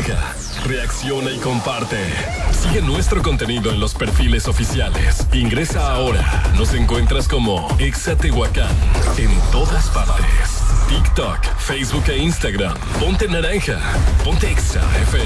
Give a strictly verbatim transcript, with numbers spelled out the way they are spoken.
naranja. Reacciona y comparte. Sigue nuestro contenido en los perfiles oficiales. Ingresa ahora. Nos encuentras como Exa Tehuacán en todas partes. TikTok, Facebook e Instagram. Ponte naranja. Ponte Exa F M.